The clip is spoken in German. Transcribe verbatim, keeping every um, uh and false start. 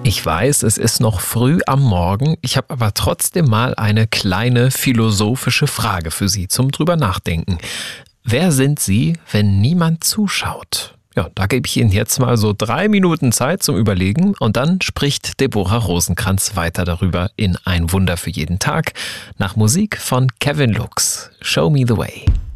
Ich weiß, es ist noch früh am Morgen, ich habe aber trotzdem mal eine kleine philosophische Frage für Sie zum drüber nachdenken. Wer sind Sie, wenn niemand zuschaut? Ja, da gebe ich Ihnen jetzt mal so drei Minuten Zeit zum Überlegen und dann spricht Deborah Rosenkranz weiter darüber in Ein Wunder für jeden Tag nach Musik von Kevin Lux. Show Me the Way.